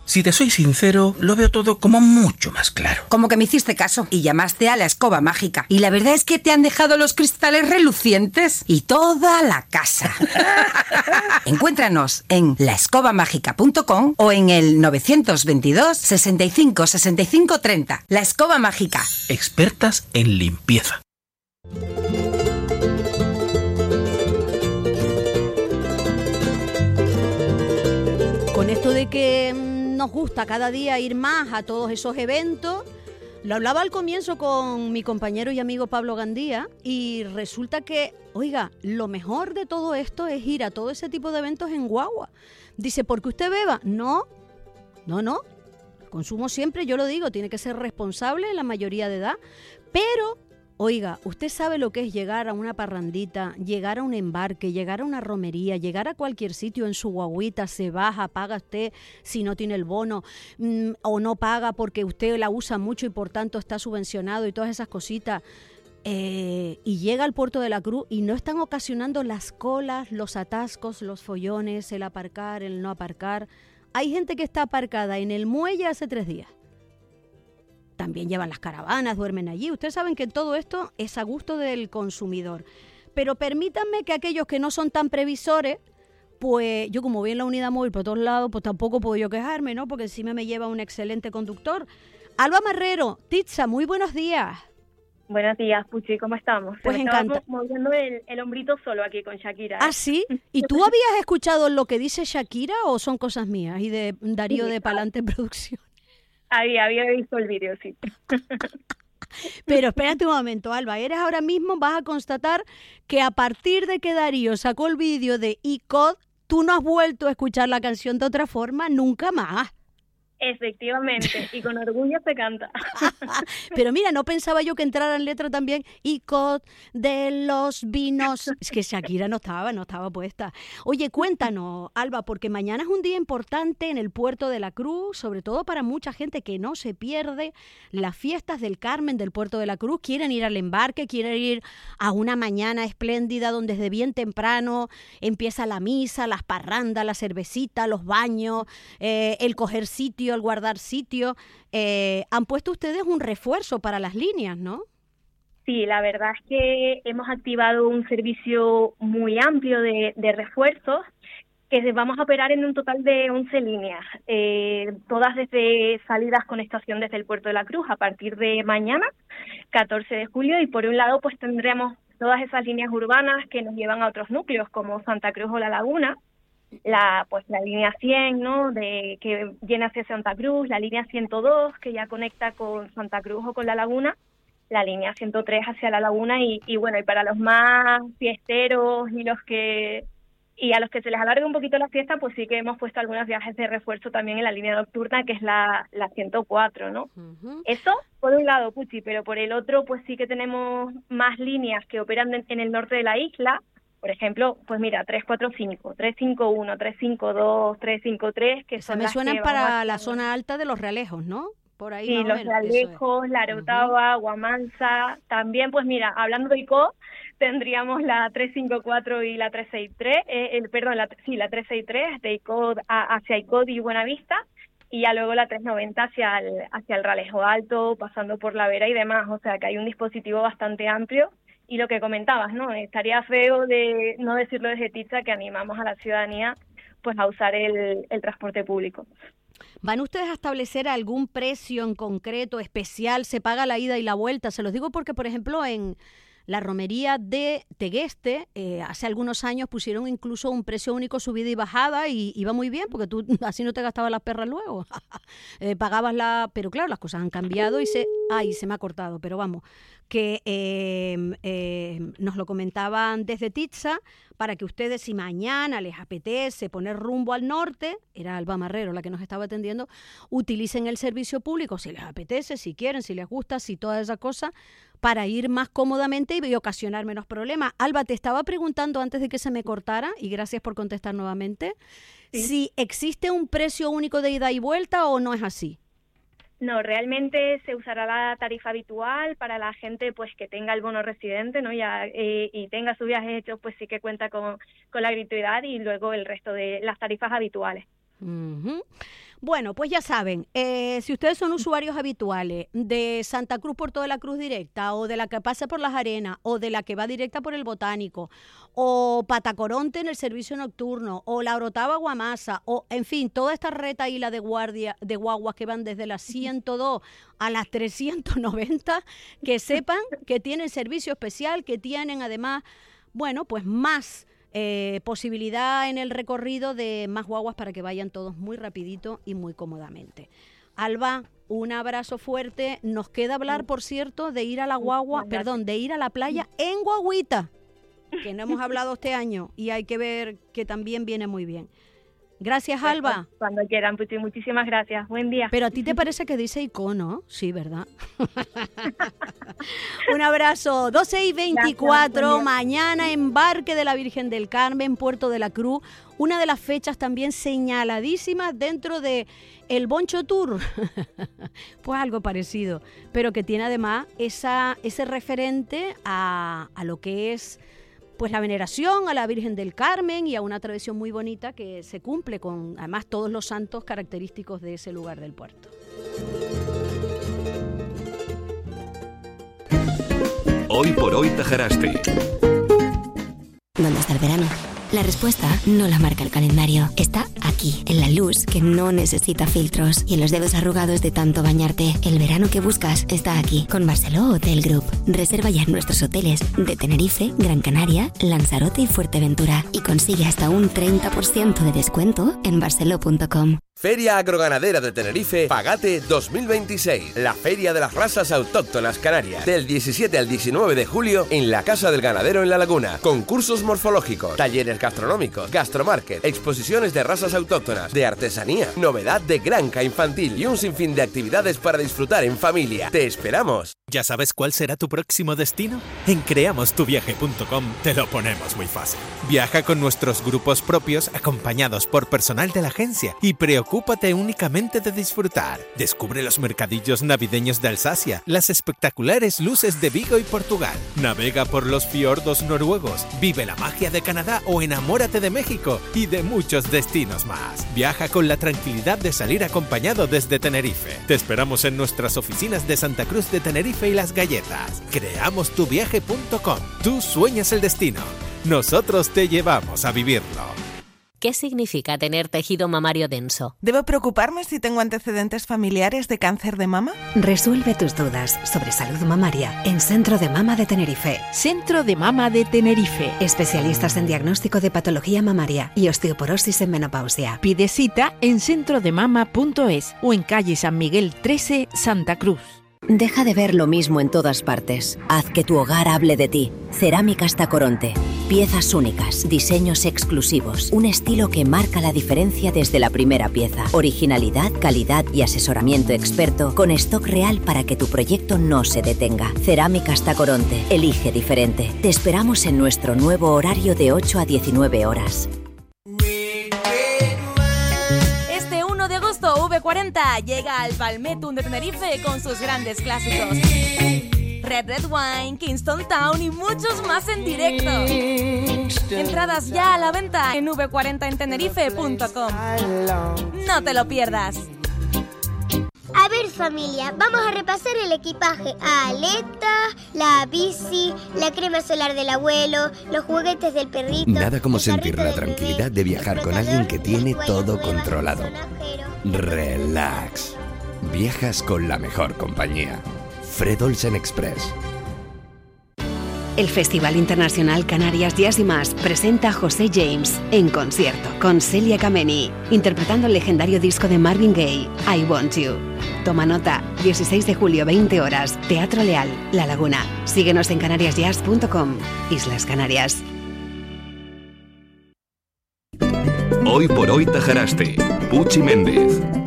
Si te soy sincero, lo veo todo como mucho más claro. Como que me hiciste caso y llamaste a la escoba mágica. Y la verdad es que te han dejado los cristales relucientes y toda la casa. Encuéntranos en laescobamágica.com o en el 922 65 65 30. La Escoba Mágica. Expertas en limpieza. Con esto de que nos gusta cada día ir más a todos esos eventos, lo hablaba al comienzo con mi compañero y amigo Pablo Gandía y resulta que, oiga, lo mejor de todo esto es ir a todo ese tipo de eventos en guagua. Dice, ¿porque usted beba? No. Consumo siempre, yo lo digo, tiene que ser responsable en la mayoría de edad, pero... Oiga, ¿usted sabe lo que es llegar a una parrandita, llegar a un embarque, llegar a una romería, llegar a cualquier sitio en su guagüita, se baja, paga usted si no tiene el bono o no paga porque usted la usa mucho y por tanto está subvencionado y todas esas cositas? Y llega al Puerto de la Cruz y no están ocasionando las colas, los atascos, los follones, el aparcar, el no aparcar. Hay gente que está aparcada en el muelle hace 3 días. También llevan las caravanas, duermen allí. Ustedes saben que todo esto es a gusto del consumidor. Pero permítanme que aquellos que no son tan previsores, pues yo como voy en la unidad móvil por todos lados, pues tampoco puedo yo quejarme, ¿no? Porque encima me lleva un excelente conductor. Alba Marrero, Titsa, muy buenos días. Buenos días, Puchi, ¿cómo estamos? Pues encanta. Moviendo el hombrito solo aquí con Shakira. ¿Ah, sí? ¿Y tú habías escuchado lo que dice Shakira o son cosas mías y de Darío de Palante Producción? Había visto el vídeo, sí. Pero espérate un momento, Alba, ahora mismo vas a constatar que a partir de que Darío sacó el vídeo de ICOD, tú no has vuelto a escuchar la canción de otra forma nunca más. Efectivamente, y con orgullo se canta. Pero mira, no pensaba yo que entrara en letra también ICOD de los vinos. Es que Shakira no estaba puesta. Oye, cuéntanos, Alba, porque mañana es un día importante en el Puerto de la Cruz, sobre todo para mucha gente que no se pierde las fiestas del Carmen del Puerto de la Cruz. Quieren ir al embarque, quieren ir a una mañana espléndida donde desde bien temprano empieza la misa, las parrandas, la cervecita, los baños, el coger sitio, el guardar sitio. Han puesto ustedes un refuerzo para las líneas, ¿no? Sí, la verdad es que hemos activado un servicio muy amplio de refuerzos que vamos a operar en un total de 11 líneas, todas desde salidas con estación desde el Puerto de la Cruz a partir de mañana, 14 de julio, y por un lado pues tendremos todas esas líneas urbanas que nos llevan a otros núcleos como Santa Cruz o La Laguna, la línea 100, ¿no?, que viene hacia Santa Cruz, la línea 102 que ya conecta con Santa Cruz o con La Laguna, la línea 103 hacia La Laguna y bueno, y para los más fiesteros y a los que se les alargue un poquito la fiesta, pues sí que hemos puesto algunos viajes de refuerzo también en la línea nocturna, que es la 104, ¿no? Uh-huh. Eso por un lado, Puchi, pero por el otro, pues sí que tenemos más líneas que operan en el norte de la isla. Por ejemplo, pues mira, 345, 351, 352, 353, que son las que suenan para la zona alta de Los Realejos, ¿no? Por ahí. Sí, Los Realejos, La Arotava, Guamansa. También, pues mira, hablando de ICO, tendríamos la 354 y la 363, la 363 de ICO hacia ICO y Buenavista, y ya luego la 390 hacia el Ralejo Alto, pasando por La Vera y demás. O sea que hay un dispositivo bastante amplio. Y lo que comentabas, ¿no? Estaría feo de no decirlo desde Titsa, que animamos a la ciudadanía pues a usar el transporte público. ¿Van ustedes a establecer algún precio en concreto, especial? ¿Se paga la ida y la vuelta? Se los digo porque, por ejemplo, en la romería de Tegueste, hace algunos años pusieron incluso un precio único, subida y bajada, y iba muy bien, porque tú así no te gastabas las perras luego. Pagabas pero claro, las cosas han cambiado y se me ha cortado, pero vamos, que nos lo comentaban desde Titsa, para que ustedes, si mañana les apetece poner rumbo al norte, era Alba Marrero la que nos estaba atendiendo, utilicen el servicio público, si les apetece, si quieren, si les gusta, si toda esa cosa, para ir más cómodamente y ocasionar menos problemas. Alba, te estaba preguntando antes de que se me cortara, y gracias por contestar nuevamente, sí, si existe un precio único de ida y vuelta o no es así. No, realmente se usará la tarifa habitual para la gente pues que tenga el bono residente, ¿no? Y tenga sus viajes hechos, pues sí que cuenta con la gratuidad, y luego el resto de las tarifas habituales. Uh-huh. Bueno, pues ya saben, si ustedes son usuarios habituales de Santa Cruz Puerto de la Cruz directa, o de la que pasa por Las Arenas, o de la que va directa por el Botánico, o Patacoronte en el servicio nocturno, o La Orotava Guamasa, o en fin, toda esta retaíla de guaguas que van desde las 102 a las 390, que sepan que tienen servicio especial, que tienen además, bueno, pues más posibilidad en el recorrido de más guaguas para que vayan todos muy rapidito y muy cómodamente. Alba, un abrazo fuerte. Nos queda hablar, por cierto, de ir a la de ir a la playa en guaguita, que no hemos hablado este año y hay que ver que también viene muy bien. Gracias, Alba. Cuando quieran, pues muchísimas gracias. Buen día. Pero a ti te parece que dice icono, sí, ¿verdad? Un abrazo. 12:24, gracias, mañana embarque de la Virgen del Carmen, Puerto de la Cruz. Una de las fechas también señaladísimas dentro de el Boncho Tour. Pues algo parecido, pero que tiene además ese referente a lo que es pues la veneración a la Virgen del Carmen y a una tradición muy bonita que se cumple con además todos los santos característicos de ese lugar del puerto. Hoy por hoy Tajaraste. ¿Dónde está el verano? La respuesta no la marca el calendario. Está aquí, en la luz que no necesita filtros y en los dedos arrugados de tanto bañarte. El verano que buscas está aquí, con Barceló Hotel Group. Reserva ya en nuestros hoteles de Tenerife, Gran Canaria, Lanzarote y Fuerteventura y consigue hasta un 30% de descuento en barceló.com. Feria Agroganadera de Tenerife, Pagate 2026. La Feria de las Razas Autóctonas Canarias. Del 17 al 19 de julio en la Casa del Ganadero en La Laguna. Concursos morfológicos, talleres gastronómicos, gastromarket, exposiciones de razas autóctonas, de artesanía, novedad de granja infantil y un sinfín de actividades para disfrutar en familia. ¡Te esperamos! ¿Ya sabes cuál será tu próximo destino? En creamostuviaje.com te lo ponemos muy fácil. Viaja con nuestros grupos propios acompañados por personal de la agencia y preocúpate únicamente de disfrutar. Descubre los mercadillos navideños de Alsacia, las espectaculares luces de Vigo y Portugal. Navega por los fiordos noruegos, vive la magia de Canadá o enamórate de México y de muchos destinos más. Viaja con la tranquilidad de salir acompañado desde Tenerife. Te esperamos en nuestras oficinas de Santa Cruz de Tenerife y Las Galletas. Creamostuviaje.com. Tú sueñas el destino. Nosotros te llevamos a vivirlo. ¿Qué significa tener tejido mamario denso? ¿Debo preocuparme si tengo antecedentes familiares de cáncer de mama? Resuelve tus dudas sobre salud mamaria en Centro de Mama de Tenerife. Centro de Mama de Tenerife. Especialistas en diagnóstico de patología mamaria y osteoporosis en menopausia. Pide cita en centrodemama.es o en calle San Miguel 13, Santa Cruz. Deja de ver lo mismo en todas partes. Haz que tu hogar hable de ti. Cerámicas Tacoronte. Piezas únicas, diseños exclusivos, un estilo que marca la diferencia desde la primera pieza. Originalidad, calidad y asesoramiento experto con stock real para que tu proyecto no se detenga. Cerámicas Tacoronte. Elige diferente. Te esperamos en nuestro nuevo horario de 8 a 19 horas. V40 llega al Palmetún de Tenerife con sus grandes clásicos. Red Wine, Kingston Town y muchos más en directo. Entradas ya a la venta en v40entenerife.com. No te lo pierdas. A ver, familia, vamos a repasar el equipaje. Aleta, la bici, la crema solar del abuelo, los juguetes del perrito. Nada como sentir la tranquilidad de viajar con alguien que tiene todo controlado. Relax. Viajas con la mejor compañía. Fred Olsen Express. El Festival Internacional Canarias Jazz y Más presenta a José James en concierto con Celia Kameni, interpretando el legendario disco de Marvin Gaye, I Want You. Toma nota, 16 de julio, 20 horas, Teatro Leal, La Laguna. Síguenos en canariasjazz.com, Islas Canarias. Hoy por hoy Tajaraste, Puchi Méndez.